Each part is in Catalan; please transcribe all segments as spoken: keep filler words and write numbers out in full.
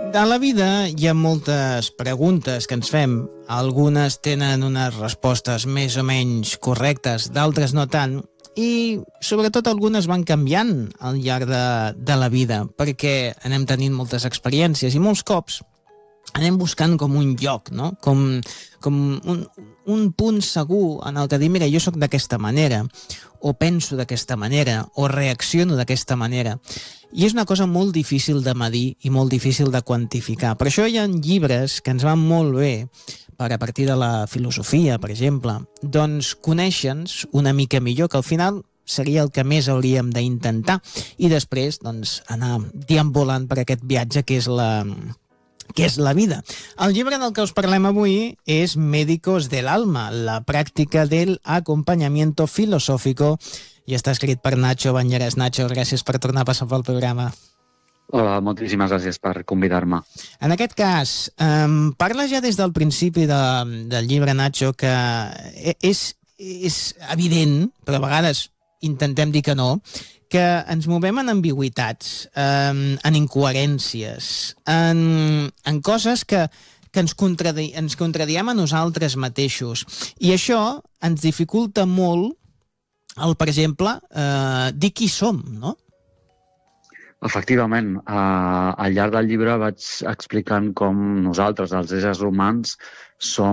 A la vida hi ha moltes preguntes que ens fem. Algunes tenen unes respostes més o menys correctes, d'altres no tant, i sobretot algunes van canviant al llarg de, de la vida, perquè anem tenint moltes experiències i molts cops anem buscant com un lloc, no? com, com un, un punt segur en el que dir, mira, jo sóc d'aquesta manera, o penso d'aquesta manera, o reacciono d'aquesta manera. I és una cosa molt difícil de medir i molt difícil de quantificar. Per això hi ha llibres que ens van molt bé, per a partir de la filosofia, per exemple, doncs conèixer-nos una mica millor, que al final seria el que més hauríem d'intentar, i després doncs, anar deambulant per aquest viatge que és la... que és la vida. El llibre del que us parlem avui és Médicos del Alma, la pràctica del acompanyamiento filosófico, i està escrit per Nacho Bañeres. Nacho, gràcies per tornar a passar pel programa. Hola, moltíssimes gràcies per convidar-me. En aquest cas, eh, parla ja des del principi de, del llibre, Nacho, que és, és evident, però a vegades intentem dir que no, que ens movem en ambigüitats, en, en incoherències, en, en coses que, que ens, contradi, ens contradiem a nosaltres mateixos. I això ens dificulta molt el, per exemple, eh, dir qui som, no? Efectivament, eh, al llarg del llibre vaig explicant com nosaltres, els éssers humans, som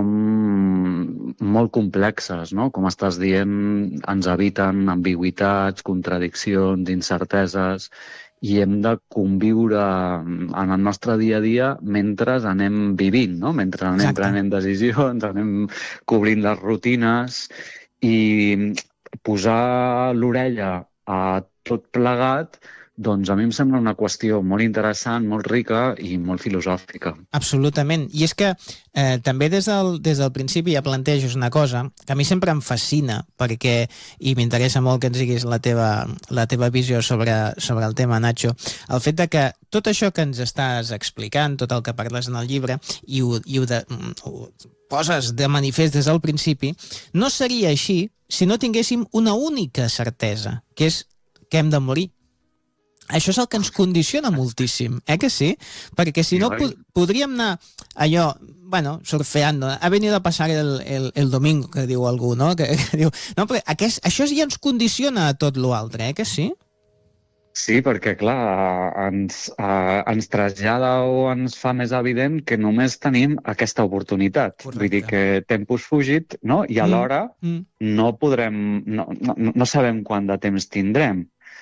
molt complexes, no? Com estàs dient, ens habiten ambigüitats, contradiccions, incerteses, i hem de conviure en el nostre dia a dia mentre anem vivint, no? Mentre anem Exacte. prenent decisions, anem cobrint les rutines, i posar l'orella a tot plegat, doncs a mi em sembla una qüestió molt interessant, molt rica i molt filosòfica. Absolutament. I és que eh, també des del, des del principi ja planteges una cosa que a mi sempre em fascina, perquè, i m'interessa molt que ens diguis la teva, la teva visió sobre, sobre el tema, Nacho, el fet de que tot això que ens estàs explicant, tot el que parles en el llibre, i ho, i ho, de, ho poses de manifest des del principi, no seria així si no tinguéssim una única certesa, que és que hem de morir. Això és el que ens condiciona moltíssim, eh que sí? Perquè si no, po podríem anar allò, bueno, surfeando, ha venido a pasar el, el, el domingo, que diu algú, no? Que, que diu, no, però aquest, això ja ens condiciona a tot l'altre, eh que sí? Sí, perquè, clar, ens, eh, ens trasllada o ens fa més evident que només tenim aquesta oportunitat. Correcte. Vull dir que tempus fugit, no? I alhora mm, mm. no podrem, no, no, no sabem quant de temps tindrem.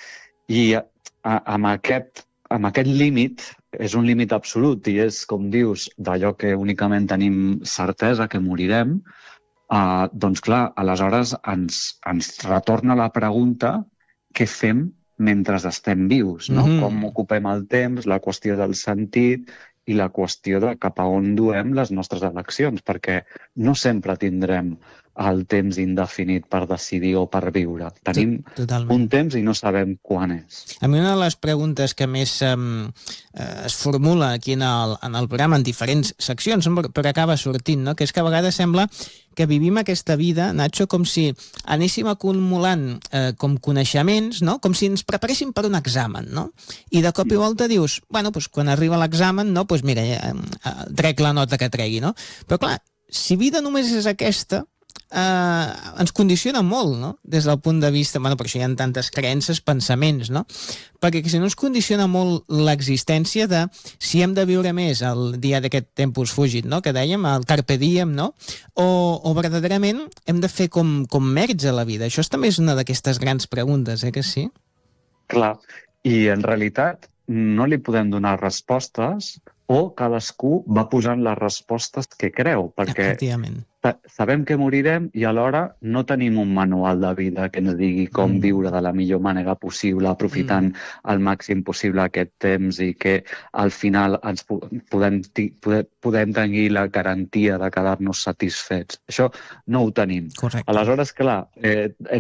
I amb aquest, amb aquest límit, és un límit absolut i és, com dius, d'allò que únicament tenim certesa que morirem, eh, doncs clar, aleshores ens, ens retorna la pregunta què fem mentre estem vius, no? Mm-hmm. Com ocupem el temps, la qüestió del sentit i la qüestió de cap a on duem les nostres eleccions, perquè no sempre tindrem el temps indefinit per decidir o per viure. Tenim Totalment. un temps i no sabem quan és. A mi una de les preguntes que més um, es formula aquí en el, en el programa, en diferents seccions, però acaba sortint, no? Que és que a vegades sembla que vivim aquesta vida, Nacho, com si anéssim acumulant eh, com coneixements, no? Com si ens preparéssim per un examen, no? I de cop i volta dius, bueno, doncs quan arriba l'examen, no? Doncs mira, eh, trec la nota que tregui, no? Però clar, si vida només és aquesta, Uh, ens condiciona molt, no? Des del punt de vista, bueno, per això hi ha tantes creences, pensaments, no? Perquè si no ens condiciona molt l'existència de si hem de viure més el dia d'aquest tempus fugit, no? Que dèiem, el carpe diem, no? O, o verdaderament hem de fer com, com mèrits a la vida. Això també és una d'aquestes grans preguntes, eh, que sí? Clar, i en realitat no li podem donar respostes o cadascú va posant les respostes que creu, perquè sabem que morirem i alhora no tenim un manual de vida que ens digui com mm. viure de la millor manera possible, aprofitant mm. al màxim possible aquest temps i que al final ens podem, podem, podem tenir la garantia de quedar-nos satisfets. Això no ho tenim. Correcte. Aleshores, clar, eh,